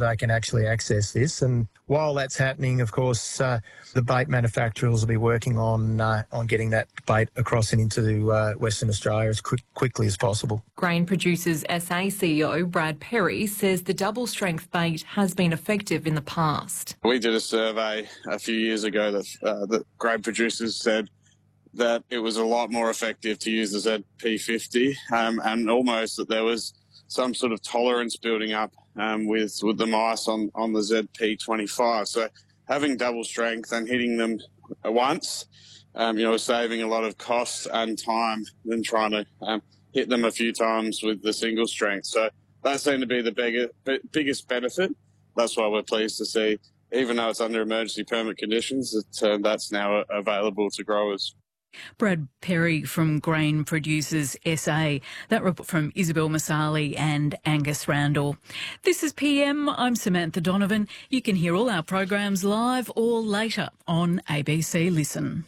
they can actually access this. And while that's happening, of course, the bait manufacturers will be working on getting that bait across and into Western Australia as quickly as possible. Grain Producers SA CEO Brad Perry says the double-strength bait has been effective in the past. We did a survey a few years ago that grain producers said that it was a lot more effective to use the ZP50 and almost that there was some sort of tolerance building up with the mice on the ZP25. So having double strength and hitting them once, saving a lot of cost and time than trying to hit them a few times with the single strength. So that seemed to be the biggest benefit. That's why we're pleased to see, even though it's under emergency permit conditions, that's now available to growers. Brad Perry from Grain Producers SA. That report from Isabel Masali and Angus Randall. This is PM. I'm Samantha Donovan. You can hear all our programs live or later on ABC Listen.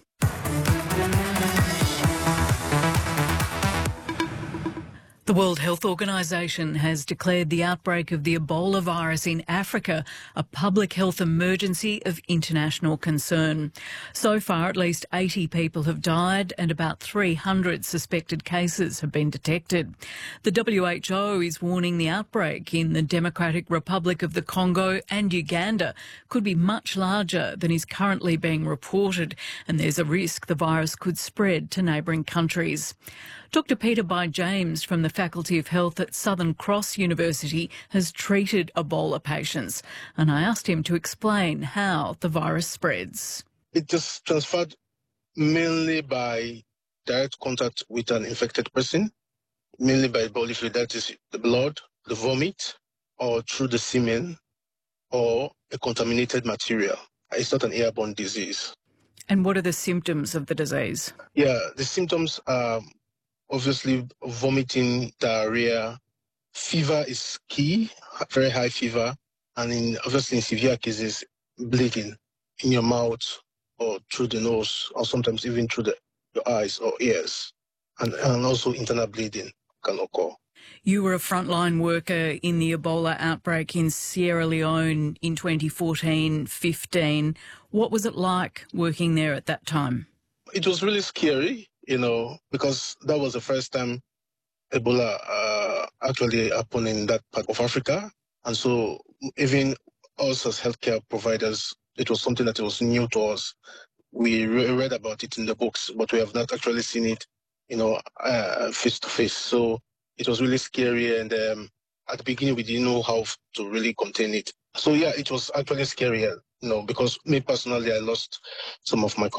The World Health Organization has declared the outbreak of the Ebola virus in Africa a public health emergency of international concern. So far, at least 80 people have died and about 300 suspected cases have been detected. The WHO is warning the outbreak in the Democratic Republic of the Congo and Uganda could be much larger than is currently being reported, and there's a risk the virus could spread to neighbouring countries. Dr Peter By-James from the Faculty of Health at Southern Cross University has treated Ebola patients, and I asked him to explain how the virus spreads. It is transferred mainly by direct contact with an infected person, mainly by bodily fluid, that is the blood, the vomit, or through the semen, or a contaminated material. It's not an airborne disease. And what are the symptoms of the disease? Yeah, the symptoms are obviously vomiting, diarrhea. Fever is key, very high fever, and obviously in severe cases, bleeding in your mouth or through the nose, or sometimes even through your eyes or ears, and also internal bleeding can occur. You were a frontline worker in the Ebola outbreak in Sierra Leone in 2014-15. What was it like working there at that time? It was really scary, because that was the first time Ebola actually happened in that part of Africa. And so even us as healthcare providers, it was something that was new to us. We read about it in the books, but we have not actually seen it, face to face. So it was really scary. And at the beginning, we didn't know how to really contain it. So, yeah, it was actually scary, because me personally, I lost some of my